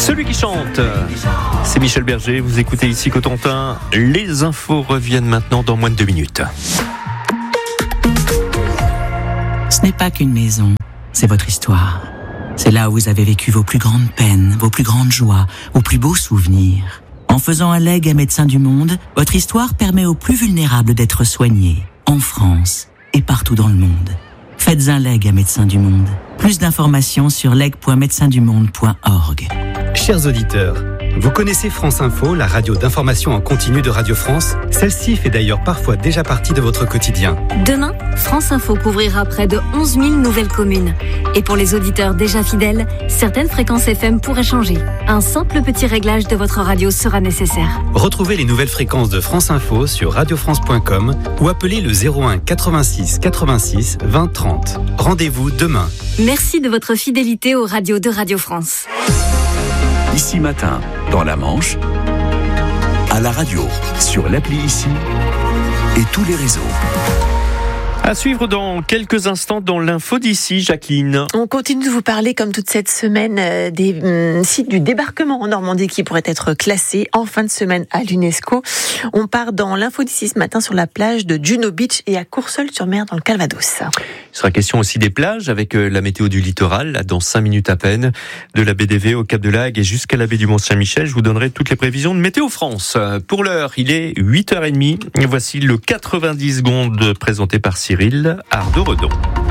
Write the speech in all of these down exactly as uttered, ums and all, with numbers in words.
Celui qui chante, c'est Michel Berger. Vous écoutez ici Cotentin. Les infos reviennent maintenant dans moins de deux minutes. Ce n'est pas qu'une maison, c'est votre histoire. C'est là où vous avez vécu vos plus grandes peines, vos plus grandes joies, vos plus beaux souvenirs. En faisant un legs à Médecins du Monde, votre histoire permet aux plus vulnérables d'être soignés, en France et partout dans le monde. Faites un legs à Médecins du Monde. Plus d'informations sur leg point médecins du monde point org. Chers auditeurs, vous connaissez France Info, la radio d'information en continu de Radio France? Celle-ci fait d'ailleurs parfois déjà partie de votre quotidien. Demain, France Info couvrira près de onze mille nouvelles communes. Et pour les auditeurs déjà fidèles, certaines fréquences F M pourraient changer. Un simple petit réglage de votre radio sera nécessaire. Retrouvez les nouvelles fréquences de France Info sur radio france point com ou appelez le zéro un quatre-vingt-six quatre-vingt-six vingt trente. Rendez-vous demain. Merci de votre fidélité aux radios de Radio France. Ici Matin, dans la Manche, à la radio, sur l'appli Ici et tous les réseaux. À suivre dans quelques instants dans l'info d'ici, Jacqueline. On continue de vous parler, comme toute cette semaine, euh, des euh, sites du débarquement en Normandie qui pourraient être classés en fin de semaine à l'UNESCO. On part dans l'info d'ici ce matin sur la plage de Juno Beach et à Courseulles-sur-Mer dans le Calvados. Il sera question aussi des plages avec la météo du littoral, là, dans cinq minutes à peine, de la baie d'Évé au Cap de Lague et jusqu'à la baie du Mont-Saint-Michel. Je vous donnerai toutes les prévisions de Météo France. Pour l'heure, il est huit heures trente. Voici le quatre-vingt-dix secondes présenté par Cyril Ardo-Redon.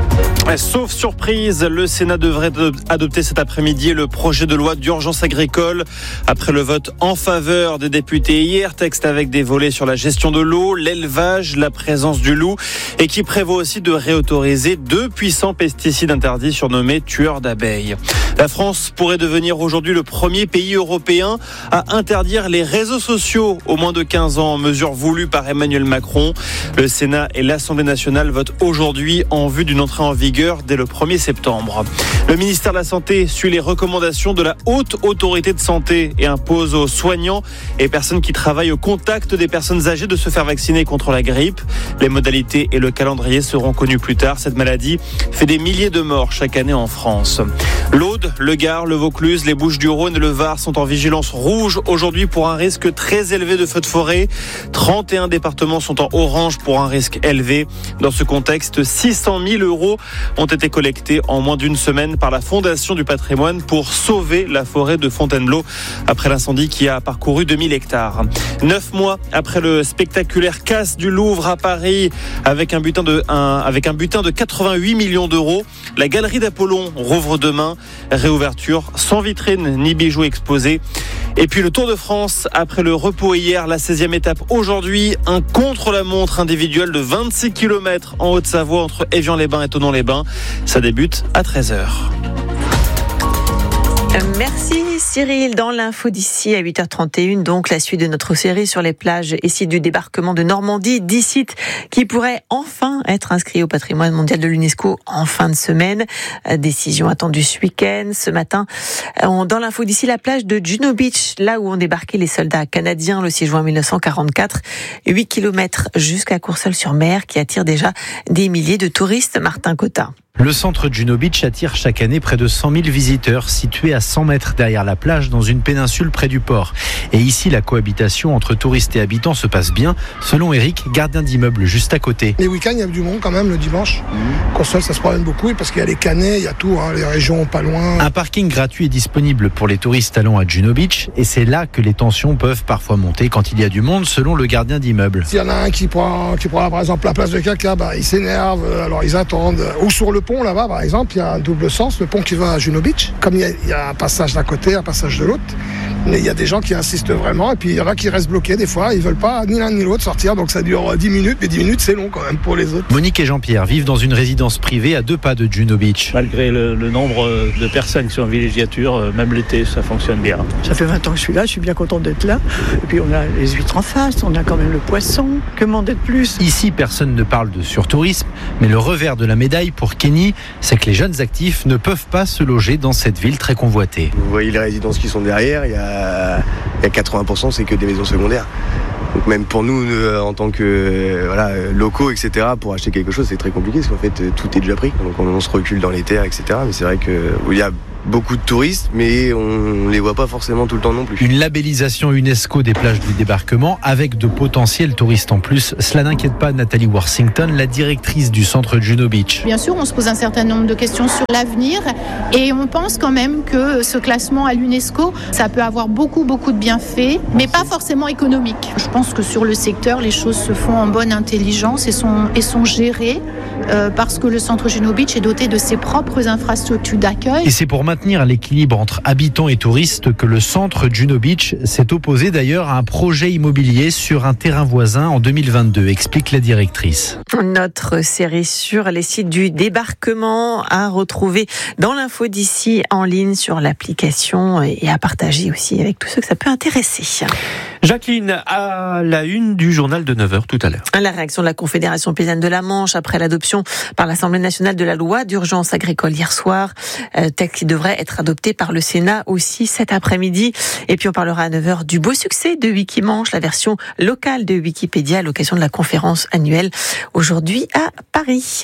Sauf surprise, le Sénat devrait adopter cet après-midi le projet de loi d'urgence agricole. Après le vote en faveur des députés hier, texte avec des volets sur la gestion de l'eau, l'élevage, la présence du loup et qui prévoit aussi de réautoriser deux puissants pesticides interdits surnommés tueurs d'abeilles. La France pourrait devenir aujourd'hui le premier pays européen à interdire les réseaux sociaux aux moins de quinze ans, mesure voulue par Emmanuel Macron. Le Sénat et l'Assemblée nationale votent aujourd'hui en vue d'une entrée en vigueur dès le premier septembre. Le ministère de la Santé suit les recommandations de la Haute Autorité de Santé et impose aux soignants et personnes qui travaillent au contact des personnes âgées de se faire vacciner contre la grippe. Les modalités et le calendrier seront connus plus tard. Cette maladie fait des milliers de morts chaque année en France. L'Aude, le Gard, le Vaucluse, les Bouches-du-Rhône et le Var sont en vigilance rouge aujourd'hui pour un risque très élevé de feux de forêt. trente et un départements sont en orange pour un risque élevé. Dans ce contexte, six cent mille euros ont été collectés en moins d'une semaine par la Fondation du patrimoine pour sauver la forêt de Fontainebleau après l'incendie qui a parcouru deux mille hectares. Neuf mois après le spectaculaire casse du Louvre à Paris avec un butin de, un, avec un butin de quatre-vingt-huit millions d'euros, la galerie d'Apollon rouvre demain. Réouverture sans vitrine ni bijoux exposés. Et puis le Tour de France, après le repos hier, la seizième étape aujourd'hui, un contre-la-montre individuel de vingt-six kilomètres en Haute-Savoie entre Évian-les-Bains et Thonon-les-Bains. Ça débute à treize heures. Merci Cyril. Dans l'info d'ici à huit heures trente et une, donc la suite de notre série sur les plages et sites du débarquement de Normandie, dix sites qui pourraient enfin être inscrits au patrimoine mondial de l'UNESCO en fin de semaine. Décision attendue ce week-end. Ce matin, dans l'info d'ici, la plage de Juno Beach, là où ont débarqué les soldats canadiens le six juin mille neuf cent quarante-quatre, huit kilomètres jusqu'à Courseulles-sur-Mer qui attire déjà des milliers de touristes. Martin Cotin. Le centre Juno Beach attire chaque année près de cent mille visiteurs, situé à cent mètres derrière la plage dans une péninsule près du port. Et ici, la cohabitation entre touristes et habitants se passe bien, selon Eric, gardien d'immeuble juste à côté. Les week-ends, il y a du monde quand même le dimanche. Mmh. Courseulles, ça se promène beaucoup parce qu'il y a les Canets, il y a tout, hein, les régions pas loin. Un parking gratuit est disponible pour les touristes allant à Juno Beach et c'est là que les tensions peuvent parfois monter quand il y a du monde, selon le gardien d'immeuble. S'il y en a un qui prend, qui prend par exemple la place de quelqu'un, bah, il s'énerve, alors ils attendent. Ou sur le pont là-bas, par exemple, il y a un double sens, le pont qui va à Juno Beach. Comme il y a, il y a un passage d'un côté, un passage de l'autre, mais il y a des gens qui insistent vraiment, et puis il y en a qui restent bloqués des fois, ils veulent pas ni l'un ni l'autre sortir, donc ça dure dix minutes, mais dix minutes c'est long quand même pour les autres. Monique et Jean-Pierre vivent dans une résidence privée à deux pas de Juno Beach. Malgré le, le nombre de personnes qui sont en villégiature, même l'été, ça fonctionne bien. Ça fait vingt ans que je suis là, je suis bien contente d'être là. Et puis on a les huîtres en face, on a quand même le poisson, que demander de plus ? Ici, personne ne parle de surtourisme, mais le revers de la médaille pour Kenny, c'est que les jeunes actifs ne peuvent pas se loger dans cette ville très convoitée. Vous voyez les résidences qui sont derrière, il y a, il y a quatre-vingts pour cent c'est que des maisons secondaires. Donc même pour nous, euh, en tant que euh, voilà, locaux, et cetera, pour acheter quelque chose, c'est très compliqué parce qu'en fait, tout est déjà pris. Donc on, on se recule dans les terres, et cetera. Mais c'est vrai qu'il y a beaucoup de touristes, mais on les voit pas forcément tout le temps non plus. Une labellisation UNESCO des plages du débarquement avec de potentiels touristes en plus. Cela n'inquiète pas Nathalie Worthington, la directrice du centre Juno Beach. Bien sûr, on se pose un certain nombre de questions sur l'avenir et on pense quand même que ce classement à l'UNESCO, ça peut avoir beaucoup, beaucoup de bienfaits, mais pas forcément économiques. Je pense que sur le secteur, les choses se font en bonne intelligence et sont, et sont gérées euh, parce que le centre Juno Beach est doté de ses propres infrastructures d'accueil. Et c'est pour maintenir l'équilibre entre habitants et touristes que le centre Juno Beach s'est opposé d'ailleurs à un projet immobilier sur un terrain voisin en deux mille vingt-deux, explique la directrice. Notre série sur les sites du débarquement à retrouver dans l'info d'ici en ligne sur l'application et à partager aussi avec tous ceux que ça peut intéresser. Jacqueline, à la une du journal de neuf heures tout à l'heure. La réaction de la Confédération paysanne de la Manche après l'adoption par l'Assemblée nationale de la loi d'urgence agricole hier soir, euh, texte qui devrait être adopté par le Sénat aussi cet après-midi. Et puis on parlera à neuf heures du beau succès de Wikimanche, la version locale de Wikipédia à l'occasion de la conférence annuelle aujourd'hui à Paris.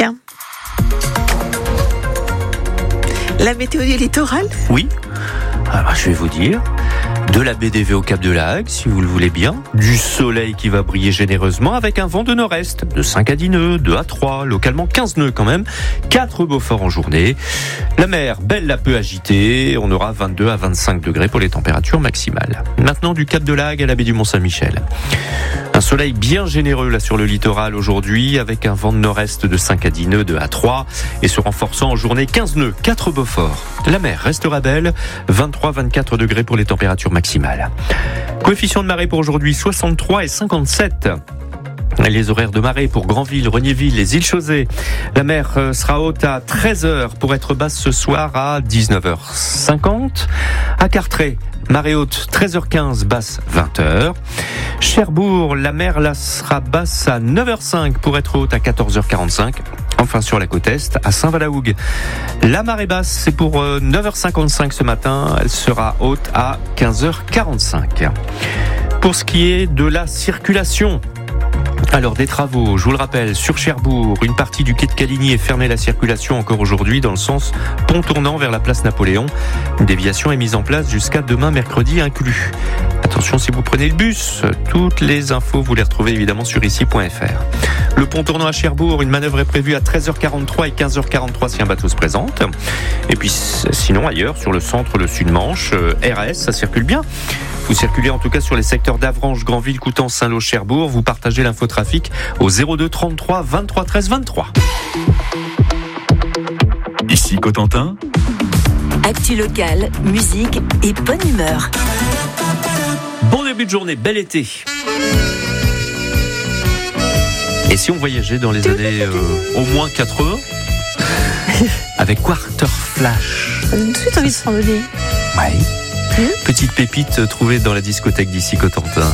La météo du littoral ? Oui, alors, je vais vous dire... De la B D V au Cap de la Hague, si vous le voulez bien. Du soleil qui va briller généreusement avec un vent de nord-est de cinq à dix nœuds, deux à trois, localement quinze nœuds quand même. quatre Beaufort en journée. La mer, belle à peu agitée. On aura vingt-deux à vingt-cinq degrés pour les températures maximales. Maintenant, du Cap de la Hague à la baie du Mont-Saint-Michel. Un soleil bien généreux là sur le littoral aujourd'hui avec un vent de nord-est de cinq à dix nœuds, deux à trois et se renforçant en journée quinze nœuds, quatre Beaufort. La mer restera belle, vingt-trois à vingt-quatre degrés pour les températures maximales. Coefficient de marée pour aujourd'hui soixante-trois et cinquante-sept. Les horaires de marée pour Granville, Regnéville, les îles Chausey. La mer sera haute à treize heures pour être basse ce soir à dix-neuf heures cinquante. À Cartré, marée haute treize heures quinze, basse vingt heures. Cherbourg, la mer là sera basse à neuf heures cinq pour être haute à quatorze heures quarante-cinq. Enfin sur la côte Est, à Saint-Valahougue. La marée basse, c'est pour neuf heures cinquante-cinq ce matin. Elle sera haute à quinze heures quarante-cinq. Pour ce qui est de la circulation, alors des travaux, je vous le rappelle, sur Cherbourg, une partie du quai de Caligny est fermée à la circulation encore aujourd'hui dans le sens pont tournant vers la place Napoléon. Une déviation est mise en place jusqu'à demain mercredi inclus. Attention si vous prenez le bus, toutes les infos vous les retrouvez évidemment sur ici point f r. Le pont tournant à Cherbourg, une manœuvre est prévue à treize heures quarante-trois et quinze heures quarante-trois si un bateau se présente. Et puis sinon ailleurs, sur le centre, le sud-Manche, R A S, ça circule bien. Vous circulez en tout cas sur les secteurs d'Avranches, Granville, Coutances, Saint-Lô, Cherbourg. Vous partagez l'infotrafic au zéro deux trente-trois vingt-trois treize vingt-trois. Ici Cotentin. Actu locale, musique et bonne humeur. Bon début de journée, bel été. Et si on voyageait dans les années euh, au moins quatre-vingts avec Quarter Flash. Ça donne tout de suite envie de s'envoler. Ouais. Petite pépite trouvée dans la discothèque d'ici Cotentin.